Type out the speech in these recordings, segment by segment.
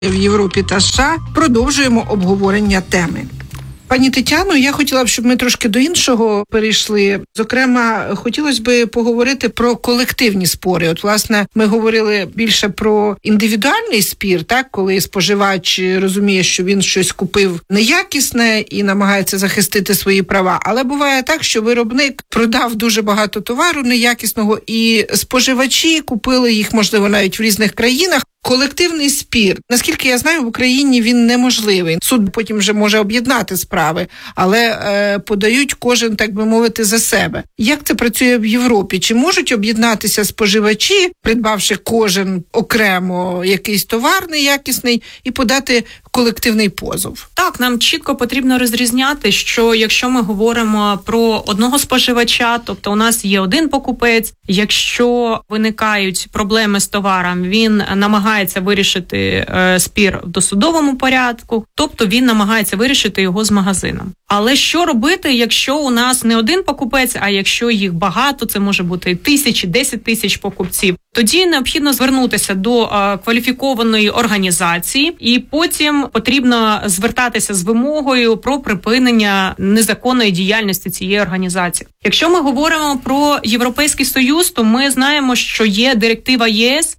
в Європі та США продовжуємо обговорення теми. Пані Тетяно, я хотіла б, щоб ми трошки до іншого перейшли. Зокрема, хотілося б поговорити про колективні спори. От, власне, ми говорили більше про індивідуальний спір, так, коли споживач розуміє, що він щось купив неякісне і намагається захистити свої права. Але буває так, що виробник продав дуже багато товару неякісного, і споживачі купили їх, можливо, навіть в різних країнах. Колективний спір, наскільки я знаю, в Україні він неможливий. Суд потім вже може об'єднати справи, але подають кожен, так би мовити, за себе. Як це працює в Європі? Чи можуть об'єднатися споживачі, придбавши кожен окремо якийсь товар неякісний, і подати колективний позов? Так, нам чітко потрібно розрізняти, що якщо ми говоримо про одного споживача, тобто у нас є один покупець, якщо виникають проблеми з товаром, він намагається вирішити спір в досудовому порядку, тобто він намагається вирішити його з магазином. Але що робити, якщо у нас не один покупець, а якщо їх багато, це може бути 1000, 10 тисяч покупців, тоді необхідно звернутися до кваліфікованої організації, і потім потрібно звертатися з вимогою про припинення незаконної діяльності цієї організації. Якщо ми говоримо про Європейський Союз, то ми знаємо, що є директива ЄС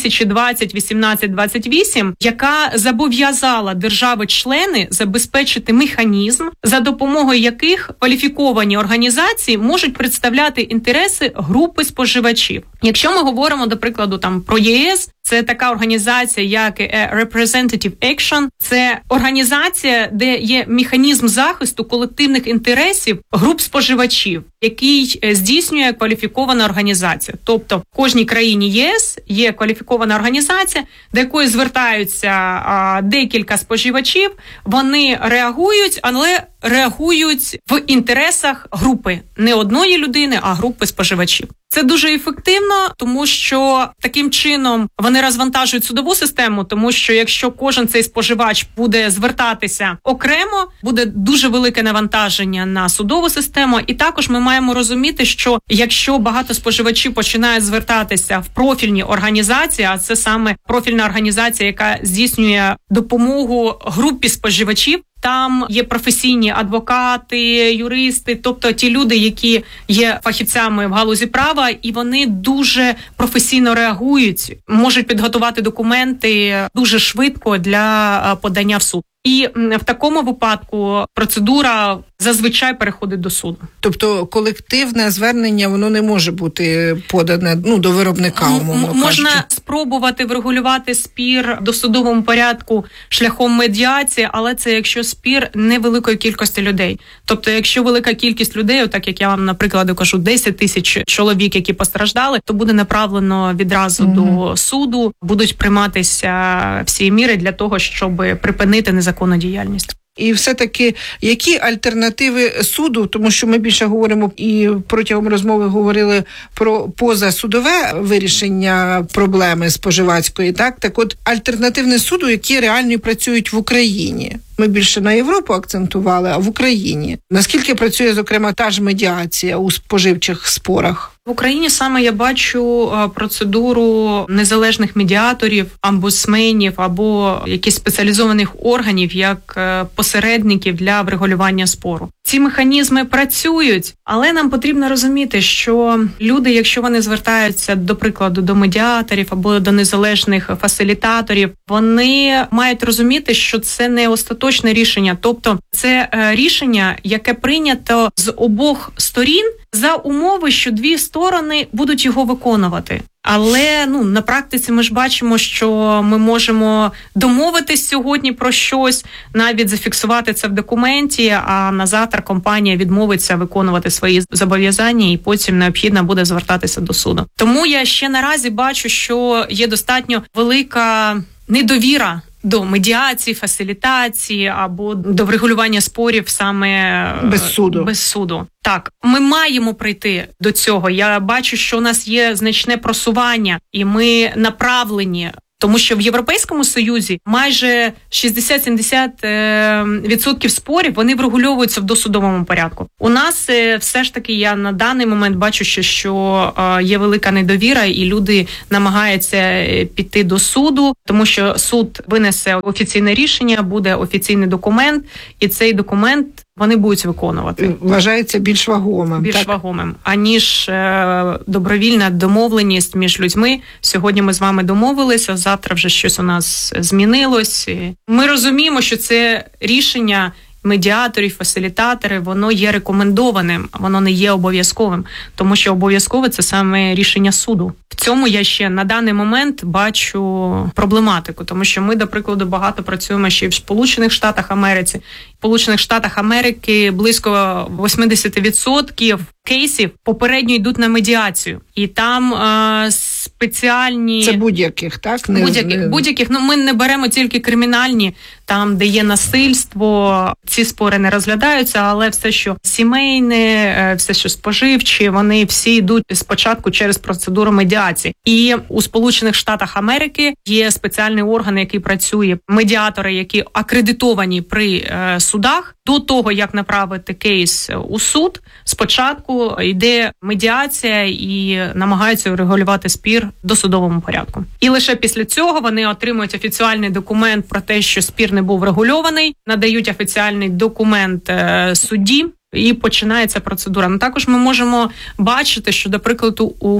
2020-1828, яка зобов'язала держави-члени забезпечити механізм, за допомогою яких кваліфіковані організації можуть представляти інтереси групи споживачів. Якщо ми говоримо, до прикладу, про ЄС, це така організація, як Representative Action. Це організація, де є механізм захисту колективних інтересів груп споживачів, який здійснює кваліфікована організація. Тобто в кожній країні ЄС є кваліфікована організація, до якої звертаються декілька споживачів. Вони реагують, але реагують в інтересах групи. Не одної людини, а групи споживачів. Це дуже ефективно, тому що таким чином вони розвантажують судову систему, тому що якщо кожен цей споживач буде звертатися окремо, буде дуже велике навантаження на судову систему. І також ми маємо розуміти, що якщо багато споживачів починають звертатися в профільні організації, а це саме профільна організація, яка здійснює допомогу групі споживачів, там є професійні адвокати, юристи, тобто ті люди, які є фахівцями в галузі права, і вони дуже професійно реагують, можуть підготувати документи дуже швидко для подання в суд. І в такому випадку процедура зазвичай переходить до суду. Тобто колективне звернення, воно не може бути подане до виробника, умовно кажучи. Можна спробувати врегулювати спір в досудовому порядку шляхом медіації, але це якщо спір невеликої кількості людей. Тобто якщо велика кількість людей, так як я вам, наприклад, кажу, 10 тисяч чоловік, які постраждали, то буде направлено відразу до суду, будуть прийматися всі міри для того, щоб припинити незаконну діяльність. І все-таки, які альтернативи суду, тому що ми більше говоримо і протягом розмови говорили про позасудове вирішення проблеми споживацької, так от альтернативне суду, які реально працюють в Україні. Ми більше на Європу акцентували, а в Україні. Наскільки працює, зокрема, та ж медіація у споживчих спорах? В Україні саме я бачу процедуру незалежних медіаторів, омбудсменів або якихось спеціалізованих органів як посередників для врегулювання спору. Ці механізми працюють, але нам потрібно розуміти, що люди, якщо вони звертаються, до прикладу, до медіаторів або до незалежних фасилітаторів, вони мають розуміти, що це не остаточне рішення. Тобто це рішення, яке прийнято з обох сторін за умови, що дві сторони будуть його виконувати. Але на практиці ми ж бачимо, що ми можемо домовитись сьогодні про щось, навіть зафіксувати це в документі, а на завтра компанія відмовиться виконувати свої зобов'язання і потім необхідно буде звертатися до суду. Тому я ще наразі бачу, що є достатньо велика недовіра до медіації, фасилітації або до врегулювання спорів саме без суду. Так, ми маємо прийти до цього. Я бачу, що у нас є значне просування, і ми направлені Тому що в Європейському Союзі майже 60-70% спорів вони врегульовуються в досудовому порядку. У нас все ж таки я на даний момент бачу, що є велика недовіра, і люди намагаються піти до суду, тому що суд винесе офіційне рішення, буде офіційний документ, і цей документ вони будуть виконувати. Вважається більш вагомим. Більш вагомим, аніж добровільна домовленість між людьми. Сьогодні ми з вами домовилися, завтра вже щось у нас змінилось. Ми розуміємо, що це рішення медіаторів, фасилітатори, воно є рекомендованим, воно не є обов'язковим, тому що обов'язкове – це саме рішення суду. В цьому я ще на даний момент бачу проблематику, тому що ми, до прикладу, багато працюємо ще й в Сполучених Штатах Америки. В Сполучених Штатах Америки близько 80% кейсів попередньо йдуть на медіацію. І там спеціальні... Це будь-яких, так? Будь-яких. Ну, ми не беремо тільки кримінальні, там, де є насильство, ці спори не розглядаються, але все, що сімейне, все, що споживчі, вони всі йдуть спочатку через процедуру медіації. І у Сполучених Штатах Америки є спеціальний орган, який працює, медіатори, які акредитовані при судах. До того, як направити кейс у суд, спочатку йде медіація і намагаються врегулювати спір в досудовому порядку. І лише після цього вони отримують офіціальний документ про те, що спір не був врегульований, надають офіціальний документ судді, і починається процедура. Ну, також ми можемо бачити, що, до прикладу, у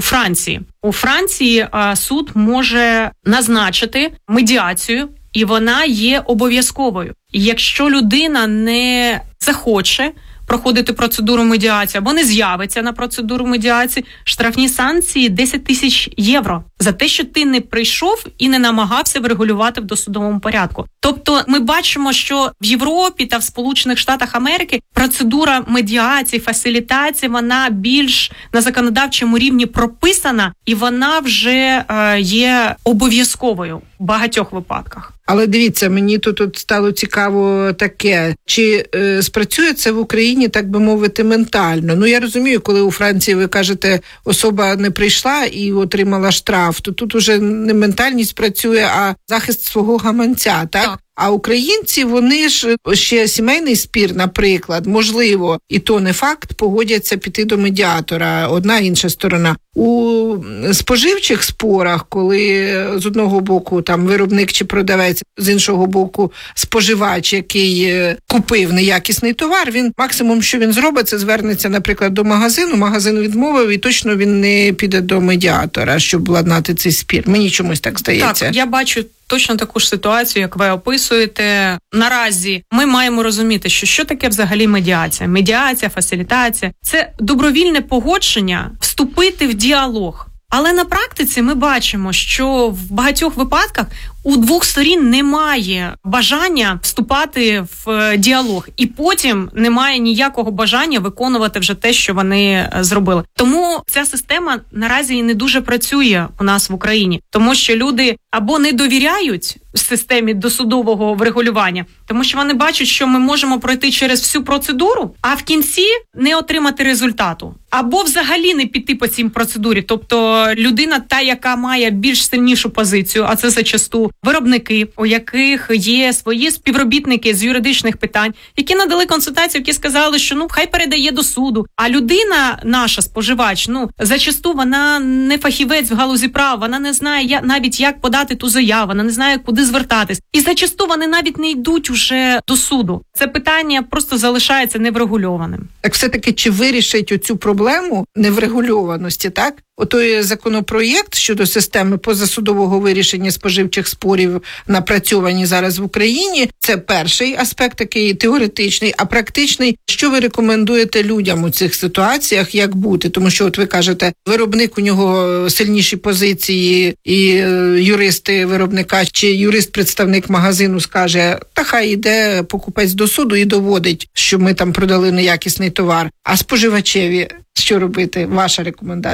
Франції суд може назначити медіацію, і вона є обов'язковою. І якщо людина не захоче проходити процедуру медіації або не з'явиться на процедуру медіації, штрафні санкції 10 тисяч євро за те, що ти не прийшов і не намагався врегулювати в досудовому порядку. Тобто ми бачимо, що в Європі та в Сполучених Штатах Америки процедура медіації, фасилітації, вона більш на законодавчому рівні прописана, і вона вже є обов'язковою в багатьох випадках. Але дивіться, мені тут стало цікаво таке, чи спрацює це в Україні, так би мовити, ментально? Ну, я розумію, коли у Франції, ви кажете, особа не прийшла і отримала штраф, то тут уже не ментальність працює, а захист свого гаманця, так? А українці, вони ж ще сімейний спір, наприклад, можливо, і то не факт, погодяться піти до медіатора, одна інша сторона. У споживчих спорах, коли з одного боку там виробник чи продавець, з іншого боку споживач, який купив неякісний товар, він максимум, що він зробить, це звернеться, наприклад, до магазину, магазин відмовив, і точно він не піде до медіатора, щоб владнати цей спір. Мені чомусь так здається. Так, я бачу точно таку ж ситуацію, як ви описуєте. Наразі ми маємо розуміти, що таке взагалі медіація. Медіація, фасилітація – це добровільне погодження вступити в діалог. Але на практиці ми бачимо, що в багатьох випадках у двох сторін немає бажання вступати в діалог. І потім немає ніякого бажання виконувати вже те, що вони зробили. Тому ця система наразі і не дуже працює у нас в Україні. Тому що люди або не довіряють системі досудового врегулювання, тому що вони бачать, що ми можемо пройти через всю процедуру, а в кінці не отримати результату. Або взагалі не піти по цій процедурі. Тобто людина та, яка має більш сильнішу позицію, а це зачасту виробники, у яких є свої співробітники з юридичних питань, які надали консультацію, які сказали, що хай передає до суду. А людина, наша споживач, зачасту вона не фахівець в галузі права, вона не знає навіть, як подати ту заяву, вона не знає, куди звертатись. І зачасту вони навіть не йдуть уже до суду. Це питання просто залишається неврегульованим. Так все-таки, чи вирішить оцю проблему неврегульованості, так? Отой законопроєкт щодо системи позасудового вирішення споживчих спорів напрацьовані зараз в Україні. Це перший аспект, такий теоретичний, а практичний. Що ви рекомендуєте людям у цих ситуаціях, як бути? Тому що, от ви кажете, виробник, у нього сильніші позиції, і юристи виробника чи юрист-представник магазину скаже, та хай іде покупець до суду і доводить, що ми там продали неякісний товар. А споживачеві що робити? Ваша рекомендація?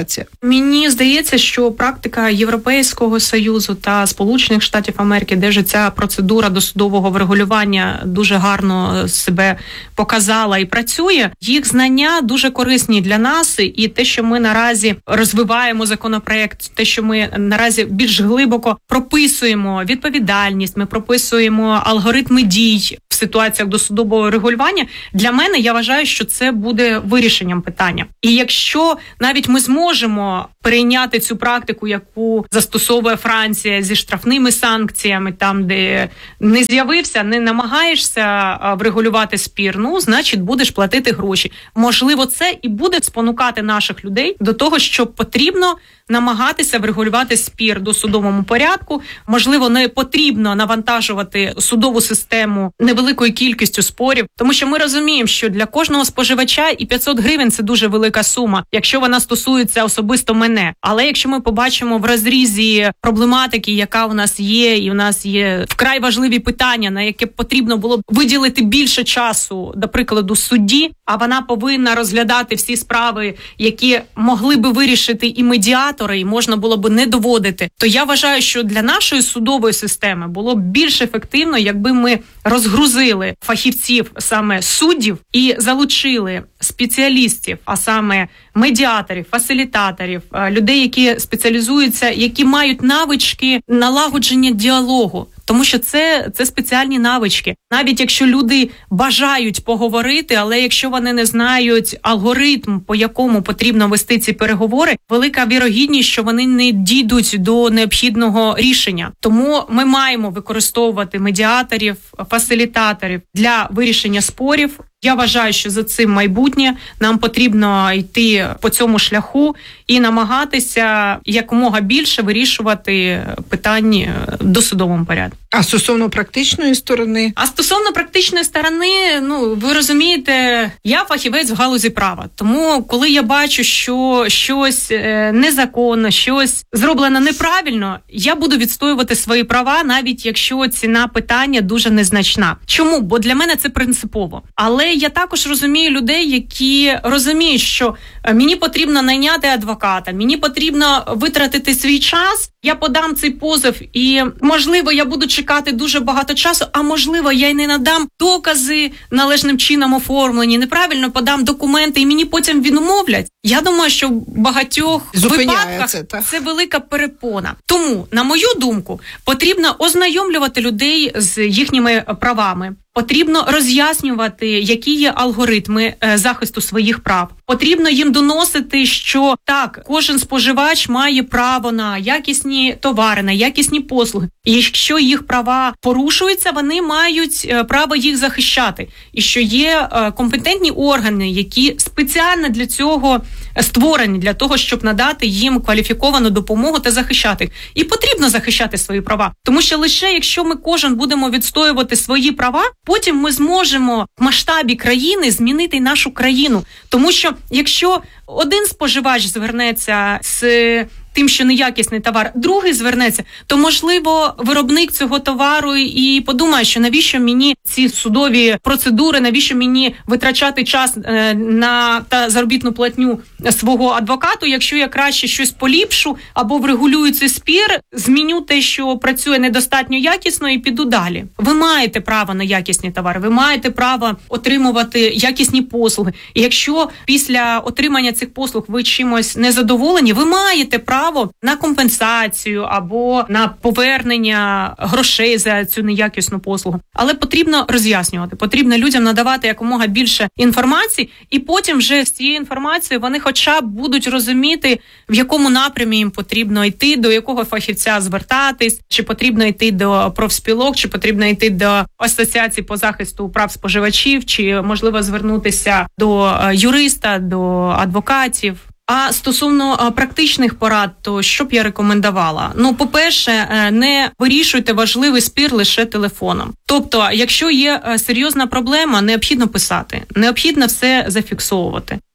Мені здається, що практика Європейського Союзу та Сполучених Штатів Америки, де ж ця процедура досудового врегулювання дуже гарно себе показала і працює, їх знання дуже корисні для нас, і те, що ми наразі розвиваємо законопроект, те, що ми наразі більш глибоко прописуємо відповідальність, ми прописуємо алгоритми дій в ситуаціях досудового регулювання, для мене, я вважаю, що це буде вирішенням питання. І якщо навіть ми зможемо перейняти цю практику, яку застосовує Франція зі штрафними санкціями, там, де не з'явився, не намагаєшся врегулювати спір, значить, будеш платити гроші. Можливо, це і буде спонукати наших людей до того, що потрібно намагатися врегулювати спір в досудовому порядку. Можливо, не потрібно навантажувати судову систему невеликою кількістю спорів, тому що ми розуміємо, що для кожного споживача і 500 гривень – це дуже велика сума, якщо вона стосується особисто мене. Але якщо ми побачимо в розрізі проблематики, яка у нас є, і у нас є вкрай важливі питання, на яке потрібно було б виділити більше часу, до прикладу, судді, а вона повинна розглядати всі справи, які могли би вирішити і медіатори, і можна було б не доводити, то я вважаю, що для нашої судової системи було б більш ефективно, якби ми розгрузили фахівців, саме суддів, і залучили спеціалістів, а саме медіаторів, фасилітаторів, людей, які спеціалізуються, які мають навички налагодження діалогу. Тому що це спеціальні навички. Навіть якщо люди бажають поговорити, але якщо вони не знають алгоритм, по якому потрібно вести ці переговори, велика вірогідність, що вони не дійдуть до необхідного рішення. Тому ми маємо використовувати медіаторів, фасилітаторів для вирішення спорів. Я вважаю, що за цим майбутнє, нам потрібно йти по цьому шляху і намагатися якомога більше вирішувати питання в досудовому порядку. А стосовно практичної сторони? А стосовно практичної сторони, ви розумієте, я фахівець в галузі права. Тому, коли я бачу, що щось незаконно, щось зроблено неправильно, я буду відстоювати свої права, навіть якщо ціна питання дуже незначна. Чому? Бо для мене це принципово. Але я також розумію людей, які розуміють, що мені потрібно найняти адвоката, мені потрібно витратити свій час, я подам цей позов і, можливо, я буду чекати дуже багато часу, а можливо, я й не надам докази належним чином оформлені, неправильно подам документи і мені потім відмовлять. Я думаю, що в багатьох випадках це велика перепона. Тому, на мою думку, потрібно ознайомлювати людей з їхніми правами. Потрібно роз'яснювати, які є алгоритми захисту своїх прав. Потрібно їм доносити, що так, кожен споживач має право на якісні товари, на якісні послуги. І якщо їх права порушуються, вони мають право їх захищати. І що є компетентні органи, які спеціально для цього створені, для того, щоб надати їм кваліфіковану допомогу та захищати їх. І потрібно захищати свої права. Тому що лише якщо ми кожен будемо відстоювати свої права, потім ми зможемо в масштабі країни змінити нашу країну. Тому що якщо один споживач звернеться з тим, що неякісний товар, другий звернеться, то, можливо, виробник цього товару і подумає, що навіщо мені ці судові процедури, навіщо мені витрачати час та заробітну платню свого адвокату, якщо я краще щось поліпшу або врегулюю цей спір, зміню те, що працює недостатньо якісно і піду далі. Ви маєте право на якісні товари, ви маєте право отримувати якісні послуги. І якщо після отримання цих послуг ви чимось незадоволені, ви маєте право на компенсацію або на повернення грошей за цю неякісну послугу. Але потрібно роз'яснювати, потрібно людям надавати якомога більше інформації, і потім вже з цією інформацією вони хоча б будуть розуміти, в якому напрямі їм потрібно йти, до якого фахівця звертатись, чи потрібно йти до профспілок, чи потрібно йти до асоціації по захисту прав споживачів, чи можливо звернутися до юриста, до адвокатів. А стосовно практичних порад, то що б я рекомендувала? По-перше, не вирішуйте важливий спір лише телефоном. Тобто, якщо є серйозна проблема, необхідно писати, необхідно все зафіксовувати.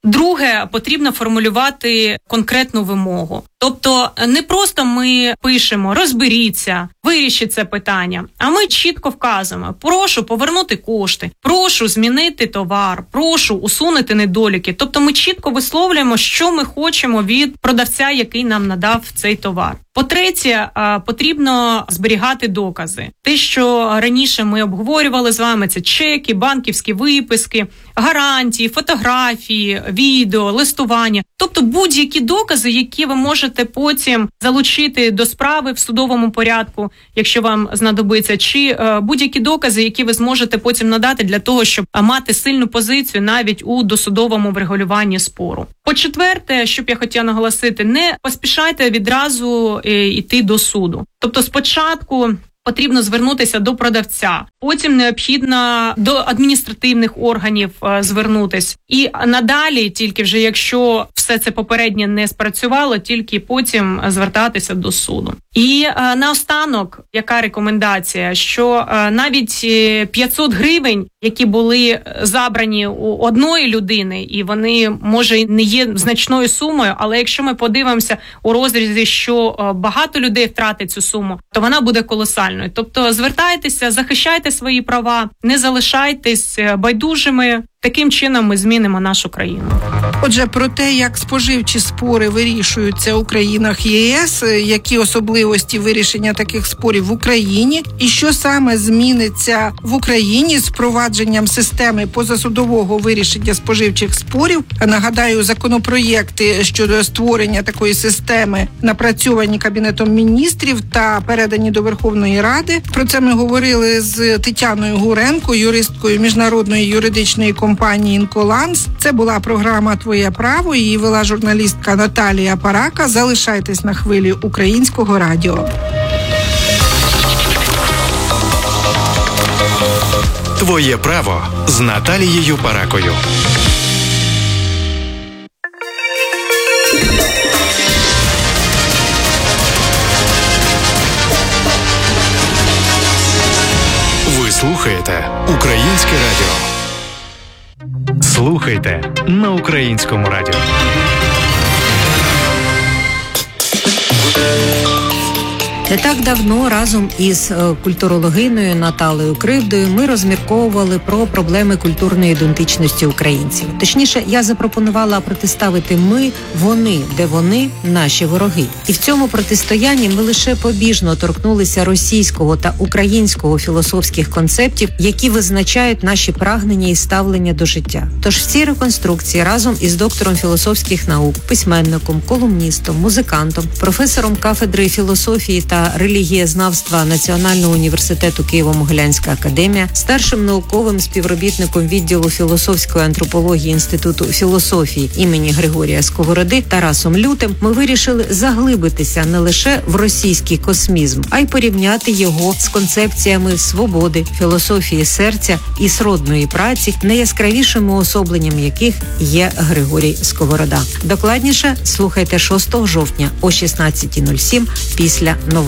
Друге, потрібно формулювати конкретну вимогу. Тобто не просто ми пишемо «розберіться», «вирішіть це питання», а ми чітко вказуємо «прошу повернути кошти», «прошу змінити товар», «прошу усунути недоліки». Тобто ми чітко висловлюємо, що ми хочемо від продавця, який нам надав цей товар. По-третє, потрібно зберігати докази. Те, що раніше ми обговорювали з вами, це чеки, банківські виписки, гарантії, фотографії, відео, листування. Тобто будь-які докази, які ви можете потім залучити до справи в судовому порядку, якщо вам знадобиться, чи будь-які докази, які ви зможете потім надати для того, щоб мати сильну позицію навіть у досудовому врегулюванні спору. По-четверте, що б я хотіла наголосити, не поспішайте відразу йти до суду. Тобто спочатку потрібно звернутися до продавця, потім необхідно до адміністративних органів звернутись. І надалі, тільки вже якщо все це попереднє не спрацювало, тільки потім звертатися до суду. І наостанок, яка рекомендація, що навіть 500 гривень, які були забрані у одної людини, і вони, може, не є значною сумою, але якщо ми подивимося у розрізі, що багато людей втратить цю суму, то вона буде колосальною. Тобто звертайтеся, захищайте свої права, не залишайтесь байдужими. Таким чином ми змінимо нашу країну. Отже, про те, як споживчі спори вирішуються у країнах ЄС, які особливості вирішення таких спорів в Україні, і що саме зміниться в Україні з впровадженням системи позасудового вирішення споживчих спорів. Нагадаю, законопроєкти щодо створення такої системи напрацьовані Кабінетом міністрів та передані до Верховної Ради. Про це ми говорили з Тетяною Гуренко, юристкою міжнародної юридичної компанії «Інколанс». Це була програма «Твоє право». Її вела журналістка Наталія Парака. Залишайтесь на хвилі Українського радіо. «Твоє право» з Наталією Паракою. Ви слухаєте Українське радіо. Слухайте на Українському радіо. Не так давно разом із культурологиною Наталею Кривдою ми розмірковували про проблеми культурної ідентичності українців. Точніше, я запропонувала протиставити ми, вони, де вони, наші вороги. І в цьому протистоянні ми лише побіжно торкнулися російського та українського філософських концептів, які визначають наші прагнення і ставлення до життя. Тож в цій реконструкції разом із доктором філософських наук, письменником, колумністом, музикантом, професором кафедри філософії та релігієзнавства Національного університету Києво-Могилянська академія, старшим науковим співробітником відділу філософської антропології Інституту філософії імені Григорія Сковороди Тарасом Лютим ми вирішили заглибитися не лише в російський космізм, а й порівняти його з концепціями свободи, філософії серця і сродної праці, найяскравішим уособленням яких є Григорій Сковорода. Докладніше слухайте 6 жовтня о 16:07 після новин.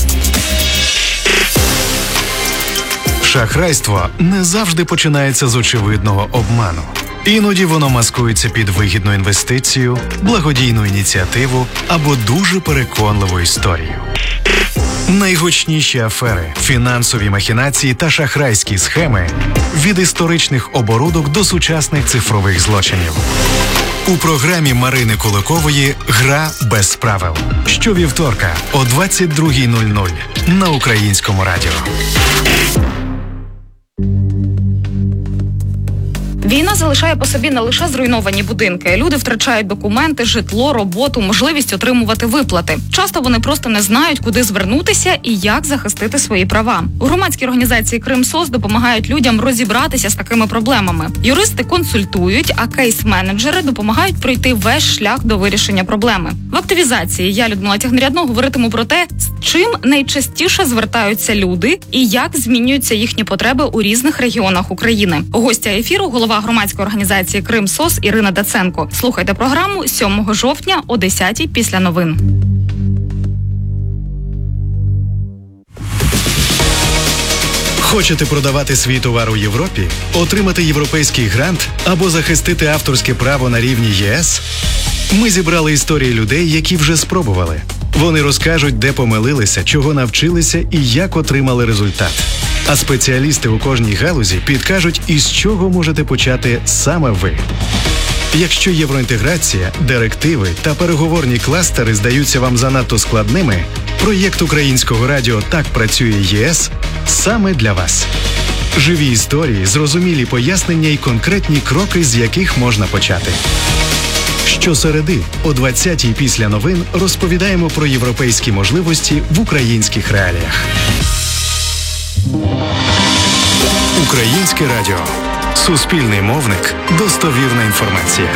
Шахрайство не завжди починається з очевидного обману. Іноді воно маскується під вигідну інвестицію, благодійну ініціативу або дуже переконливу історію. Найгучніші афери, фінансові махінації та шахрайські схеми від історичних оборудок до сучасних цифрових злочинів. У програмі Марини Куликової «Гра без правил» щовівторка о 22:00 на Українському радіо. Війна залишає по собі не лише зруйновані будинки. Люди втрачають документи, житло, роботу, можливість отримувати виплати. Часто вони просто не знають, куди звернутися і як захистити свої права. У громадській організації «Крим-СОС» допомагають людям розібратися з такими проблемами. Юристи консультують, а кейс-менеджери допомагають пройти весь шлях до вирішення проблеми. В активізації я, Людмила Тягнерядно, говоритиму про те, з чим найчастіше звертаються люди і як змінюються їхні потреби у різних регіонах України. Гостя ефіру – голова громадської організації «Крим-СОС» Ірина Даценко. Слухайте програму 7 жовтня о 10:00 після новин. Хочете продавати свій товар у Європі, отримати європейський грант або захистити авторське право на рівні ЄС? Ми зібрали історії людей, які вже спробували. Вони розкажуть, де помилилися, чого навчилися і як отримали результат. А спеціалісти у кожній галузі підкажуть, із чого можете почати саме ви. Якщо євроінтеграція, директиви та переговорні кластери здаються вам занадто складними, проєкт Українського радіо «Так працює ЄС» саме для вас. Живі історії, зрозумілі пояснення і конкретні кроки, з яких можна почати. Щосереди о 20-й після новин розповідаємо про європейські можливості в українських реаліях. Українське радіо. Суспільний мовник. Достовірна інформація.